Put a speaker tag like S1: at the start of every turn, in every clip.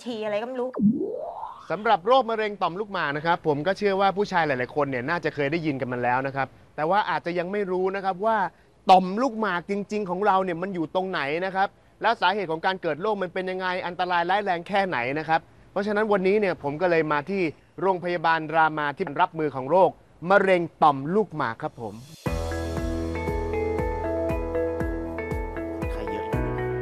S1: ฉี่อะไรก็ไม่รู้
S2: สำหรับโรคมะเร็งต่อมลูกหมากนะครับผมก็เชื่อว่าผู้ชายหลายๆคนเนี่ยน่าจะเคยได้ยินกันมาแล้วนะครับแต่ว่าอาจจะยังไม่รู้นะครับว่าต่อมลูกหมากจริงๆของเราเนี่ยมันอยู่ตรงไหนนะครับแล้วสาเหตุของการเกิดโรคมันเป็นยังไงอันตรายร้ายแรงแค่ไหนนะครับเพราะฉะนั้นวันนี้เนี่ยผมก็เลยมาที่โรงพยาบาลรามาที่รับมือของโรคมะเร็งต่อมลูกหมากครับผมใครเยอะ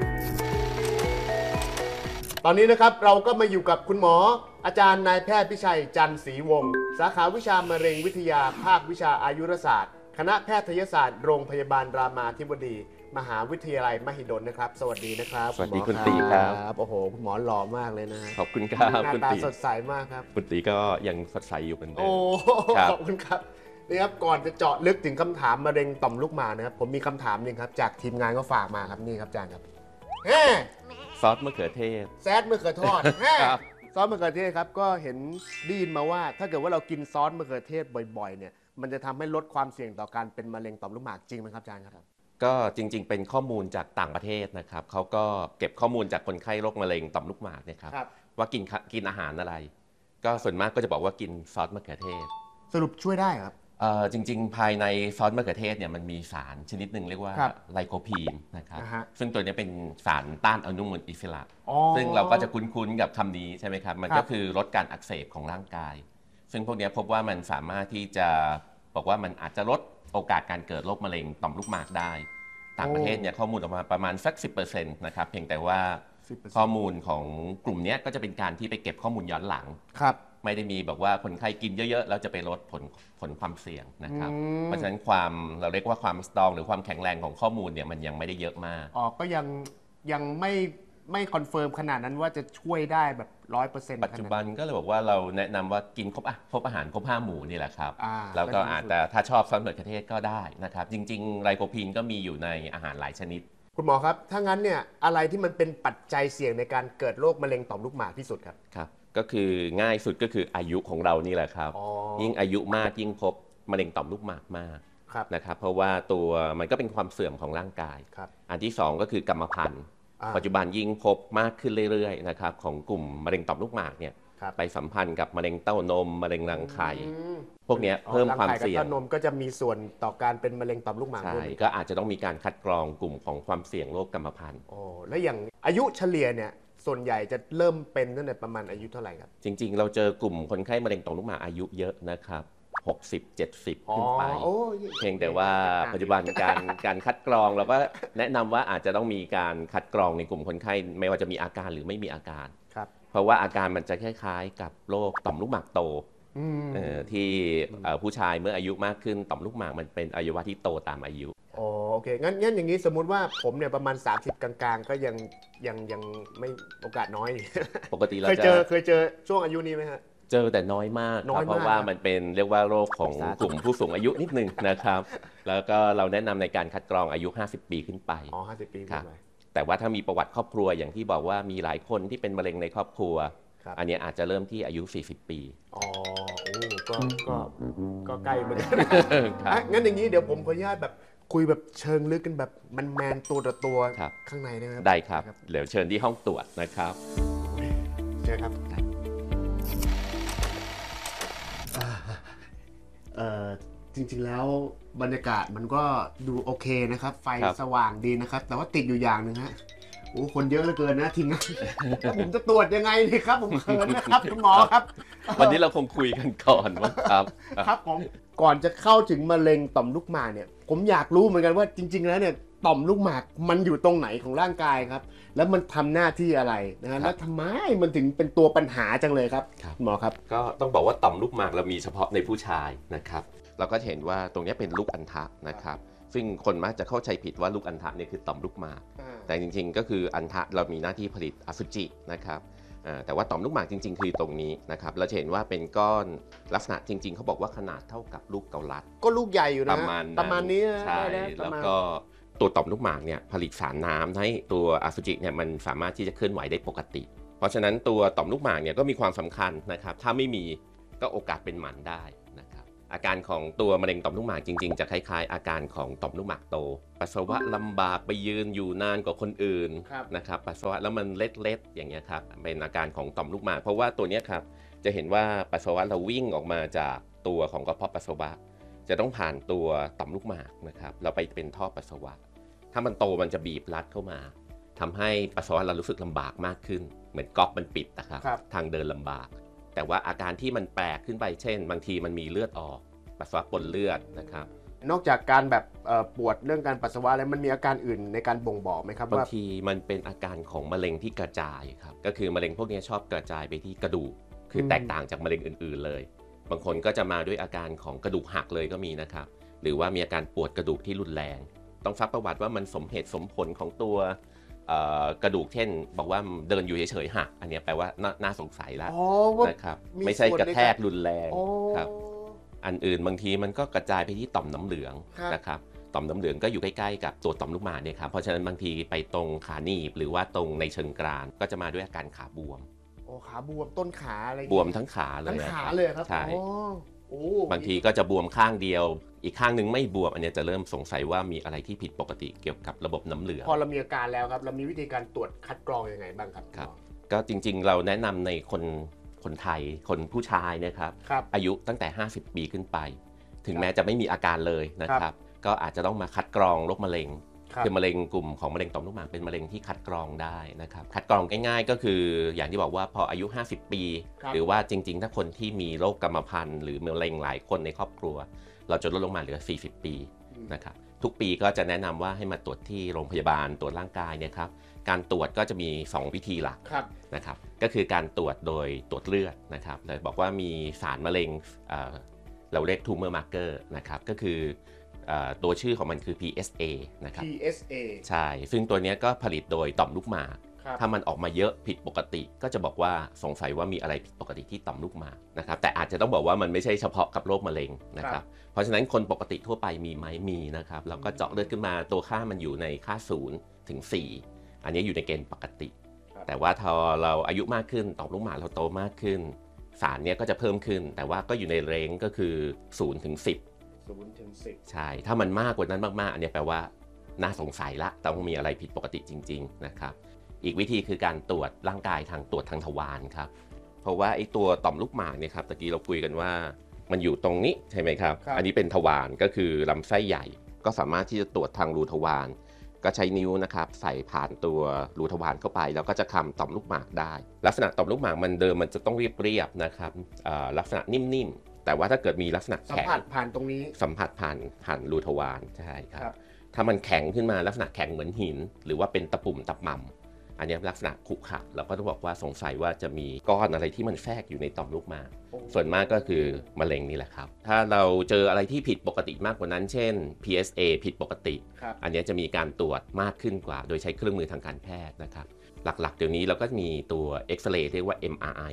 S2: ตอนนี้นะครับเราก็มาอยู่กับคุณหมออาจารย์นายแพทย์พิชัยจันทร์ศรีวงศ์สาขาวิชามะเร็งวิทยาภาควิชาอายุรศาสตร์คณะแพทยศาสตร์โรงพยาบาลรามาธิบดีมหาวิทยาลัยมหิดลนะครับสวัสดีนะครับ
S3: สวัสดีคุณตีครับ
S2: โอ้โหคุณหมอหล่อมากเลยนะ
S3: ขอบคุณครับ
S2: หน้าตาสดใสมากครับ
S3: คุณตีก็ยังสดใสอยู่เหมือนเดิม
S2: โอ้ขอบคุณครับนี่ครับก่อนจะเจาะลึกถึงคำถามมะเร็งต่อมลูกหมากนะครับผมมีคำถามหนึ่งครับจากทีมงานก็ฝากมาครับนี่ครับอาจารย์ครับ
S3: ซอสมะเขือเทศ
S2: แซดมะเขือทอดซอสมะเขือเทศครับก็เห็นได้ยินมาว่าถ้าเกิดว่าเรากินซอสมะเขือเทศบ่อยๆเนี่ยมันจะทำให้ลดความเสี่ยงต่อการเป็นมะเร็งต่อมลูกหมากจริงไหมครับอาจารย์ครับ
S3: ก็จริงๆเป็นข้อมูลจากต่างประเทศนะครับเขาก็เก็บข้อมูลจากคนไข้โรคมะเร็งต่อมลูกหมากเนี่ยครับว่ากินอาหารอะไรก็ส่วนมากก็จะบอกว่ากินซอสมะเขือเทศ
S2: สรุปช่วยได้ครับ
S3: จริงๆภายในซอสมะเขือเทศเนี่ยมันมีสารชนิดหนึ่งเรียกว่าไลโคพีนนะครับซึ่งตัวนี้เป็นสารต้านอนุมูลอิสระซึ่งเราก็จะคุ้นๆกับคำนี้ใช่ไหมครับมันก็คือลดการอักเสบของร่างกายซึ่งพวกนี้พบว่ามันสามารถที่จะบอกว่ามันอาจจะลดโอกาสการเกิดโรคมะเร็งต่อมลูกหมากได้ต่างประเทศเนี่ยข้อมูลออกมาประมาณสัก 10% นะครับเพียงแต่ว่าข้อมูลของกลุ่มนี้ก็จะเป็นการที่ไปเก็บข้อมูลย้อนหลังไม่ได้มีบอกว่าคนไข้กินเยอะๆแล้วจะไปลดผลความเสี่ยงนะครับเพราะฉะนั้นเราเรียกว่าความสตรองหรือความแข็งแรงของข้อมูลเนี่ยมันยังไม่ได้เยอะมาก
S2: ก็ยังไม่คอนเฟิร์มขนาดนั้นว่าจะช่วยได้แบบ 100%
S3: ปัจจุบันก็เลยบอกว่าเราแนะนำว่ากินครบอาหารครบ5 หมู่นี่แหละครับแล้วก็อาจจะถ้าชอบซอสมะเขือเทศก็ได้นะครับจริงๆไลโคพีนก็มีอยู่ในอาหารหลายชนิด
S2: คุณหมอครับถ้างั้นเนี่ยอะไรที่มันเป็นปัจจัยเสี่ยงในการเกิดโรคมะเร็งต่อมลูกหมากที่สุดครับ
S3: ก็คือง่ายสุดก็คืออายุของเรานี่แหละครับยิ่งอายุมากยิ่งพบมะเร็งต่อมลูกหมากมากนะครับเพราะว่าตัวมันก็เป็นความเสื่อมของร่างกายอันที่2ก็คือกรรมพันธุ์ปัจจุบันยิ่งพบมากขึ้นเรื่อยๆนะครับของกลุ่มมะเร็งต่อมลูกหมากเนี่ยไปสัมพันธ์กับมะเร็งเต้านมมะเร็งรังไข่พวกนี้เพิ่มความเสี่ยง
S2: เต้านมก็จะมีส่วนต่อการเป็นมะเร็งต่อมลูกหมากด้วย
S3: ก็อาจจะต้องมีการคัดกรองกลุ่มของความเสี่ยงโรคกรรมพันธุ์
S2: แล้วอย่างอายุเฉลี่ยเนี่ยส่วนใหญ่จะเริ่มเป็นตั้งแต่ประมาณอายุเท่าไหร่ครับ
S3: จริงๆเราเจอกลุ่มคนไข้มะเร็งต่อมลูกหมากอายุเยอะนะครับ60-70 ขึ้นไปเพียงแต่ว่าปัจจุบันการคัดกรองเราก็แนะนำว่าอาจจะต้องมีการคัดกรองในกลุ่มคนไข้ไม่ว่าจะมีอาการหรือไม่มีอาการเพราะว่าอาการมันจะคล้ายๆกับโรคต่อมลูกหมากโตที่ผู้ชายเมื่ออายุมากขึ้นต่อมลูกหมากมันเป็นอวัยวะที่โตตามอายุ
S2: โอเคงั้นอย่างนี้สมมุติว่าผมเนี่ยประมาณ30กลางๆก็ยังไม่โอกาสน้อย
S3: ปกติเรา
S2: เคยเจอช่วงอายุนี้ไหมฮะ
S3: เจอแต่น้อยมากเพราะว่ามันเป็นเรียกว่าโรคของกลุ่มผู้สูงอายุนิดนึงนะครับแล้วก็เราแนะนำในการคัดกรองอายุ50 ปีขึ้นไป
S2: 50 ปีขึ้นไป
S3: แต่ว่าถ้ามีประวัติครอบครัวอย่างที่บอกว่ามีหลายคนที่เป็นมะเร็งในครอบครัวอันนี้อาจจะเริ่มที่อายุ40 ปี
S2: ก็ใกล้เหมือนกันงั้นอย่างนี้เดี๋ยวผมขออนุญาตแบบคุยแบบเชิงลึกกันแบบแมนตัวต่อตัวข้างในได้ไหมครับ
S3: ได้ครับเดี๋ยวเชิญที่ห้องตรวจนะครับ
S2: เชิญครับจริงๆแล้วบรรยากาศมันก็ดูโอเคนะครับไฟสว่างดีนะครับแต่ว่าติดอยู่อย่างหนึ่งฮะคนเยอะเหลือเกินนะทีมงานผมจะตรวจยังไงดีครับผมเขินนะครับคุณหมอครับ
S3: วันนี้เราคงคุยกันก่อนครับ
S2: ผมก่อนจะเข้าถึงมะเร็งต่อมลูกหมากเนี่ยผมอยากรู้เหมือนกันว่าจริงๆแล้วเนี่ยต่อมลูกหมากมันอยู่ตรงไหนของร่างกายครับแล้วมันทำหน้าที่อะไรนะแล้วทำไมมันถึงเป็นตัวปัญหาจังเลยครับหมอครับ
S3: ก็ต้องบอกว่าต่อมลูกหมากเรามีเฉพาะในผู้ชายนะครับเราก็เห็นว่าตรงนี้เป็นลูกอัณฑะนะครับซึ่งคนมักจะเข้าใจผิดว่าลูกอัณฑะเนี่ยคือต่อมลูกหมากแต่จริงๆก็คืออัณฑะเรามีหน้าที่ผลิตอสุจินะครับแต่ว่าต่อมลูกหมากจริงๆคือตรงนี้นะครับเราเห็นว่าเป็นก้อนลักษณะจริงๆเขาบอกว่าขนาดเท่ากับลูกเกาลัด
S2: ก็ลูกใหญ่อยู่นะ
S3: ประมาณนี้ใช่แล้วก็ตัวต่อมลูกหมากเนี่ยผลิตสารน้ำให้ตัวอสุจิเนี่ยมันสามารถที่จะเคลื่อนไหวได้ปกติเพราะฉะนั้นตัวต่อมลูกหมากเนี่ยก็มีความสำคัญนะครับถ้าไม่มีก็โอกาสเป็นหมันได้นะครับอาการของตัวมะเร็งต่อมลูกหมากจริงๆจะคล้ายๆอาการของต่อมลูกหมากโตปัสสาวะลำบากไปยืนอยู่นานกว่าคนอื่นนะครับปัสสาวะแล้วมันเล็ดๆอย่างเงี้ยครับเป็นอาการของต่อมลูกหมากเพราะว่าตัวเนี้ยครับจะเห็นว่าปัสสาวะเราวิ่งออกมาจากตัวของกระเพาะปัสสาวะจะต้องผ่านตัวต่อมลูกหมากนะครับเราไปเป็นท่อปัสสาวะถ้ามันโตมันจะบีบรัดเข้ามาทำให้ปัสสาวะเรารู้สึกลำบากมากขึ้นเหมือนก๊อกมันปิดนะครับทางเดินลำบากแต่ว่าอาการที่มันแปลกขึ้นไปเช่นบางทีมันมีเลือดออกปัสสาวะปนเลือดนะครับ
S2: นอกจากการแบบปวดเรื่องการปัสสาวะแล้วมันมีอาการอื่นในการบ่งบอกไหมครับ
S3: บางทีมันเป็นอาการของมะเร็งที่กระจายครับก็คือมะเร็งพวกนี้ชอบกระจายไปที่กระดูกคือแตกต่างจากมะเร็งอื่นๆเลยบางคนก็จะมาด้วยอาการของกระดูกหักเลยก็มีนะครับหรือว่ามีอาการปวดกระดูกที่รุนแรงต้องซักประวัติว่ามันสมเหตุสมผลของตัวกระดูกเช่นบอกว่าเดินอยู่เฉยๆหักอันนี้แปลว่าน่าสงสัยแล้วนะครับไม่ใช่กระแทกรุนแรงครับอันอื่นบางทีมันก็กระจายไปที่ต่อมน้ำเหลืองนะครับต่อมน้ำเหลืองก็อยู่ใกล้ๆกับตัวต่อมลูกหมากเนี่ยครับเพราะฉะนั้นบางทีไปตรงขาหนีบหรือว่าตรงในเชิงกรานก็จะมาด้วยอาการขาบวม
S2: ขาบวมต้นขาอะไร
S3: บวมทั้งขาเลย
S2: ทั้งขาเลยครับ
S3: ใช่บางทีก็จะบวมข้างเดียวอีกข้างหนึ่งไม่บวมอันนี้จะเริ่มสงสัยว่ามีอะไรที่ผิดปกติเกี่ยวกับระบบน้ำเหลือง
S2: พอเรามีอาการแล้วครับเรามีวิธีการตรวจคัดกรองยังไงบ้างครับ
S3: ก็จริงๆเราแนะนำในคนไทยคนผู้ชายนะครับอายุตั้งแต่50 ปีขึ้นไปถึงแม้จะไม่มีอาการเลยนะครับก็อาจจะต้องมาคัดกรองโรคมะเร็งคือมะเร็งกลุ่มของมะเร็งต่อมลูกหมากเป็นมะเร็งที่คัดกรองได้นะครับคัดกรองง่ายๆก็คืออย่างที่บอกว่าพออายุ50 ปีหรือว่าจริงๆถ้าคนที่มีโรคกรรมพันธุ์หรือมะเร็งหลายคนในครอบครัวเราจะลดลงมาเหลือ40 ปีนะครับทุกปีก็จะแนะนำว่าให้มาตรวจที่โรงพยาบาลตรวจร่างกายเนี่ยครับการตรวจก็จะมี2วิธีหลักนะครับก็คือการตรวจโดยตรวจเลือดนะครับเลยบอกว่ามีสารมะเร็งเราเรียก tumor marker นะครับก็คือตัวชื่อของมันคือ PSA นะครับ
S2: PSA
S3: ใช่ซึ่งตัวนี้ก็ผลิตโดยต่อมลูกหมากถ้ามันออกมาเยอะผิดปกติก็จะบอกว่าสงสัยว่ามีอะไรผิดปกติที่ต่อมลูกหมากนะครับแต่อาจจะต้องบอกว่ามันไม่ใช่เฉพาะกับโรคมะเร็งนะครับเพราะฉะนั้นคนปกติทั่วไปมีไหมมีนะครับเราก็เจาะเลือดขึ้นมาตัวค่ามันอยู่ในค่า0 ถึง 4อันนี้อยู่ในเกณฑ์ปกติแต่ว่าพอเราอายุมากขึ้นต่อมลูกหมากเราโตมากขึ้นสารเนี้ยก็จะเพิ่มขึ้นแต่ว่าก็อยู่ในเรนจ์ก็คือ0 ถึง 10ใช่ถ้ามันมากกว่านั้นมากๆอันนี้แปลว่าน่าสงสัยละต้องมีอะไรผิดปกติจริงๆนะครับอีกวิธีคือการตรวจร่างกายตรวจทางทวารครับเพราะว่าไอ้ตัวต่อมลูกหมากเนี่ยครับตะกี้เราคุยกันว่ามันอยู่ตรงนี้ใช่ไหมครับอันนี้เป็นทวารก็คือลำไส้ใหญ่ก็สามารถที่จะตรวจทางรูทวารก็ใช้นิ้วนะครับใส่ผ่านตัวรูทวารเข้าไปแล้วก็จะคำต่อมลูกหมากได้ลักษณะต่อมลูกหมากมันเดิมมันจะต้องเรียบๆนะครับลักษณะนิ่มๆแต่ว่าถ้าเกิดมีลักษณะแข็ง
S2: สัมผัสผ่านตรงนี้
S3: สัมผัสผ่านรูทวารใช่ครับถ้ามันแข็งขึ้นมาลักษณะแข็งเหมือนหินหรือว่าเป็นตะปุ่มตะหม่ำอันนี้ลักษณะขรุขระเราก็ต้องบอกว่าสงสัยว่าจะมีก้อนอะไรที่มันแทรกอยู่ในต่อมลูกหมากส่วนมากก็คือมะเร็งนี่แหละครับถ้าเราเจออะไรที่ผิดปกติมากกว่านั้นเช่น PSA ผิดปกติอันนี้จะมีการตรวจมากขึ้นกว่าโดยใช้เครื่องมือทางการแพทย์นะครับหลักๆเดี๋ยวนี้เราก็มีตัวเอ็กซเรย์เรียกว่า MRI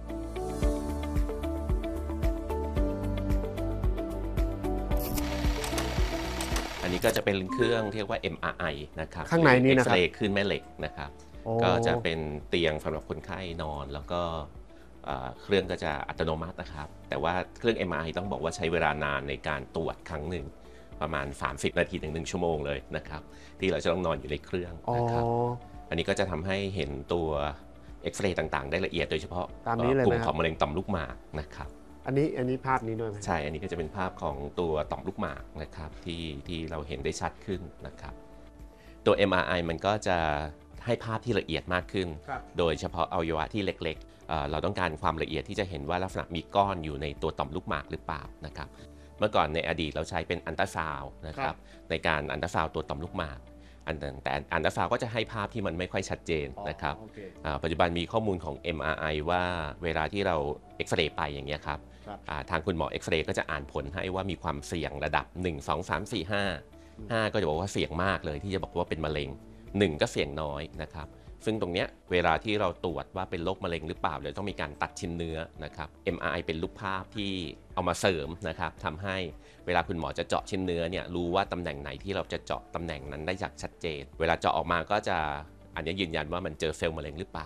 S3: อันนี้ก็จะเป็นเครื่องเรียกว่า MRI นะครับ
S2: ข้างในนี้นะครับ
S3: เอ็กซเรย์คลื่นแม่เหล็กนะครับก็จะเป็นเตียงสำหรับคนไข้นอนแล้วก็เครื่องก็จะอัตโนมัตินะครับแต่ว่าเครื่อง MRI ต้องบอกว่าใช้เวลานานในการตรวจครั้งหนึ่งประมาณ30 นาทีถึง1 ชั่วโมงเลยนะครับที่เราจะต้องนอนอยู่ในเครื่องนะครับอันนี้ก็จะทำให้เห็นตัวเอ็กซเรย์ต่างๆได้ละเอียดโดยเฉพาะกลุ่มของมะเร็งต่อมลูกหมากนะครับ
S2: อันนี้ภาพนี้ด้วยไหม
S3: ใช่อันนี้ก็จะเป็นภาพของตัวต่อมลูกหมากนะครับที่เราเห็นได้ชัดขึ้นนะครับตัว MRI มันก็จะให้ภาพที่ละเอียดมากขึ้นโดยเฉพาะอวัยวะที่เล็กๆเราต้องการความละเอียดที่จะเห็นว่าลักษณะมีก้อนอยู่ในตัวต่อมลูกหมากหรือเปล่านะครับเมื่อก่อนในอดีตเราใช้เป็นอัลตราซาวด์นะครับในการอัลตราซาวด์ตัวต่อมลูกหมากแต่อัลตราซาวด์ก็จะให้ภาพที่มันไม่ค่อยชัดเจนนะครับปัจจุบันมีข้อมูลของ MRI ว่าเวลาที่เราเอ็กซเรย์ไปอย่างเงี้ยครับทางคุณหมอเอ็กซเรย์ก็จะอ่านผลให้ว่ามีความเสี่ยงระดับ1 2 3 4 5ก็จะบอกว่าเสี่ยงมากเลยที่จะบอกว่าเป็นมะเร็ง1ก็เสี่ยงน้อยนะครับซึ่งตรงเนี้ยเวลาที่เราตรวจว่าเป็นโรคมะเร็งหรือเปล่าเราต้องมีการตัดชิ้นเนื้อนะครับ MRI เป็นรูปภาพที่เอามาเสริมนะครับทำให้เวลาคุณหมอจะเจาะชิ้นเนื้อเนี่ยรู้ว่าตำแหน่งไหนที่เราจะเจาะตำแหน่งนั้นได้อย่างชัดเจนเวลาเจาะออกมาก็จะอันนี้ยืนยันว่ามันเจอเซลล์มะเร็งหรือเปล่า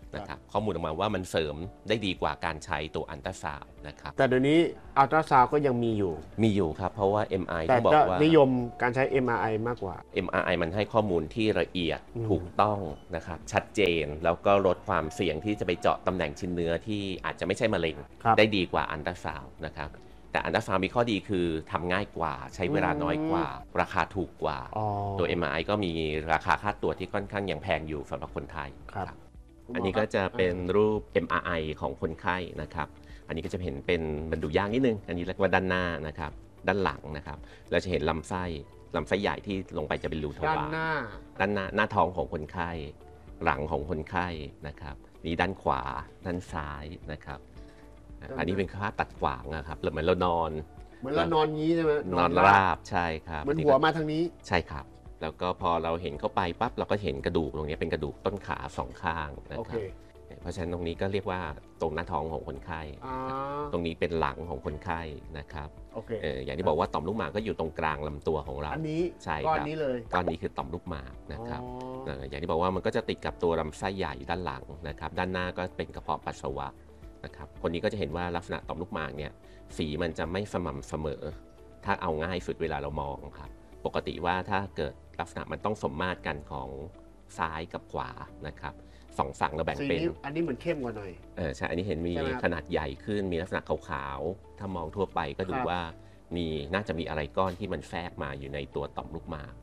S3: นะครับข้อมูลออกมาว่ามันเสริมได้ดีกว่าการใช้ตัวอัลตราซาวด์นะครับ
S2: แต่เดี๋ยวนี้อัลตราซาวด์ก็ยังมีอยู่
S3: ครับเพราะว่า MRI
S2: แต่
S3: ต้องบอกว่า
S2: นิยมการใช้ MRI มากกว่า
S3: MRI มันให้ข้อมูลที่ละเอียดถูกต้องนะครับชัดเจนแล้วก็ลดความเสี่ยงที่จะไปเจาะตำแหน่งชิ้นเนื้อที่อาจจะไม่ใช่มะเร็งได้ดีกว่าอัลตราซาวด์นะครับแต่อัลตราซาวด์มีข้อดีคือทำง่ายกว่าใช้เวลาน้อยกว่าราคาถูกกว่าตัว MRI ก็มีราคาค่าตัวที่ค่อนข้างยังแพงอยู่สำหรับคนไทยครับอันนี้ก็จะเป็นรูป MRI ของคนไข้นะครับอันนี้ก็จะเห็นเป็นมันดูยากนิดนึงอันนี้เรียกว่าด้านหน้านะครับด้านหลังนะครับแล้วจะเห็นลำไส้ใหญ่ที่ลงไปจะเป็นรูทวารด้านหน้าท้องของคนไข้หลังของคนไข้นะครับนี่ด้านขวาด้านซ้ายนะครับอันนี้เป็นภาพตัดขวางนะครับเหมือนเรานอน
S2: งี้ใช่ไหม
S3: นอนราบใช่ครับ
S2: เหมือนหัวมาทางนี้
S3: ใช่ครับแล้วก็พอเราเห็นเข้าไปปั๊บเราก็เห็นกระดูกตรงนี้เป็นกระดูกต้นขาสองข้างนะครับเพราะฉะนั้นตรงนี้ก็เรียกว่าตรงหน้าท้องของคนไข้ตรงนี้เป็นหลังของคนไข้นะครับอย่างที่บอกว่าต่อมลูกหมากก็อยู่ตรงกลางลำตัวของเรา
S2: อันนี้
S3: ใช่
S2: ก้อนนี้เลย
S3: ก้อนนี้คือต่อมลูกหมากนะครับอย่างที่บอกว่ามันก็จะติดกับตัวลำไส้ใหญ่ด้านหลังนะครับด้านหน้าก็เป็นกระเพาะปัสสาวะนะครับคนนี้ก็จะเห็นว่าลักษณะต่อมลูกหมากเนี่ยสีมันจะไม่สม่ำเสมอถ้าเอาง่ายสุดเวลาเรามองครับปกติว่าถ้าเกิดลักษณะมันต้องสมมาตรกันของซ้ายกับขวานะครับสองฝั่งเราแบ่งเป็น
S2: อันนี้เหมือนเข้มกว่าหน่อย
S3: ใช่อันนี้เห็นมีขนาดใหญ่ขึ้นมีลักษณะขาวๆถ้ามองทั่วไปก็ดูว่าน่าจะมีอะไรก้อนที่มันแทรกมาอยู่ในตัวต่อมลูกหมาก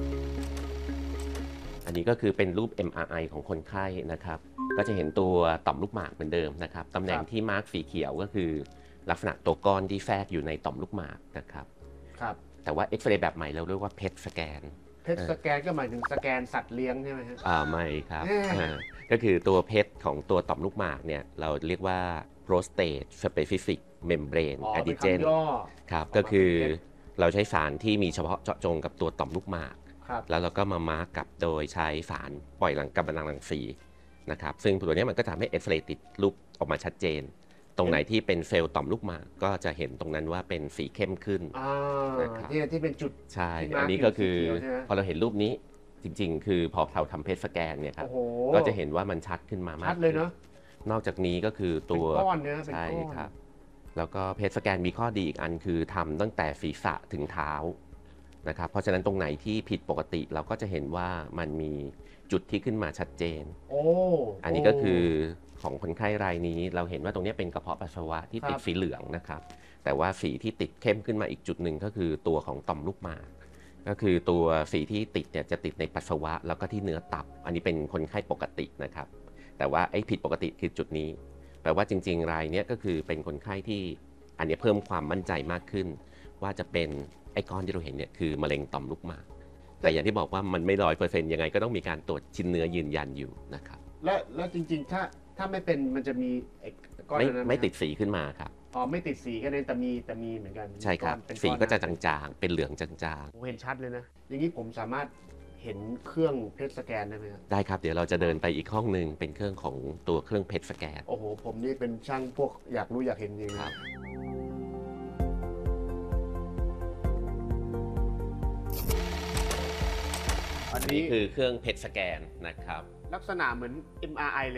S3: อันนี้ก็คือเป็นรูป MRI ของคนไข้นะครับก็จะเห็นตัวต่อมลูกหมากเหมือนเดิมนะครับตำแหน่งที่มาร์กสีเขียวก็คือลักษณะตัวก้อนที่แทรกอยู่ในต่อมลูกหมากนะครับแต่ว่าเอ็กซเรย์แบบใหม่เราเรียกว่าเพทสแกน
S2: สแกนก็หมายถึงสแกนสัตว์เลี้ยงใช่ไหมครับ
S3: ไม่ครับก็คือตัวเพทของตัวต่อมลูกหมากเนี่ยเราเรียกว่า prostate specific membrane antigen ครับก็คือเราใช้สารที่มีเฉพาะเจาะจงกับตัวต่อมลูกหมากแล้วเราก็มามาร์กกับโดยใช้สารปล่อยกัมมันตรังสีนะครับซึ่งตัวนี้มันก็ทำให้เอ็กซเรย์ติดรูปออกมาชัดเจนตรงไหนที่เป็นเซลล์ต่อมลูกหมากก็จะเห็นตรงนั้นว่าเป็นสีเข้มขึ้น
S2: นะครับที่เป็นจุด
S3: ใช่อันนี้ก็คือพอเราเห็นรูปนี้จริงๆคือพอเราทำเพทสแกนเนี่ยครับก็จะเห็นว่ามันชัดขึ้นมามาก
S2: ชัดเลยเนาะ
S3: นอกจากนี้ก็คือตัว
S2: ก้อนเนี่ย
S3: ใช่ครับแล้วก็เพทสแกนมีข้อดีอีกอันคือทำตั้งแต่ศีรษะถึงเท้านะครับเพราะฉะนั้นตรงไหนที่ผิดปกติเราก็จะเห็นว่ามันมีจุดที่ขึ้นมาชัดเจนอันนี้ก็คือของคนไข้รายนี้เราเห็นว่าตรงนี้เป็นกระเพาะปัสสาวะที่ติดสีเหลืองนะครับแต่ว่าสีที่ติดเข้มขึ้นมาอีกจุดหนึ่งก็คือตัวของต่อมลูกหมากก็คือตัวสีที่ติดเนี่ยจะติดในปัสสาวะแล้วก็ที่เนื้อตับอันนี้เป็นคนไข้ปกตินะครับแต่ว่าไอ้ผิดปกติคือจุดนี้แปลว่าจริงๆรายนี้ก็คือเป็นคนไข้ที่อันนี้เพิ่มความมั่นใจมากขึ้นว่าจะเป็นไอ้ก้อนที่เราเห็นเนี่ยคือมะเร็งต่อมลูกหมากแต่อย่างที่บอกว่ามันไม่ 100% ยังไงก็ต้องมีการตรวจชิ้นเนื้อยืนยันอยู่นะครับ
S2: แล้วจริงๆถ้าไม่เป็นมันจะมีก้อนนั้น
S3: ไม่ติดสีขึ้นมาครับ
S2: ไม่ติดสีแค่นั้นแต่มีเหมือนกัน
S3: ใช่ครับสีก็จะจางๆเป็นเหลืองจาง
S2: ๆเห็นชัดเลยนะอย่างนี้ผมสามารถเห็นเครื่องเพทสแกนได้ไหมครับ
S3: ได้ครับเดี๋ยวเราจะเดินไปอีกห้องนึงเป็นเครื่องของตัวเครื่องเพทสแกน
S2: โอ้โหผมนี่เป็นช่างพวกอยากรู้อยากเห็นจริงครับ
S3: อันนี้คือเครื่องเพทสแกนนะครับ
S2: ลักษณะเหมือน MRI เลย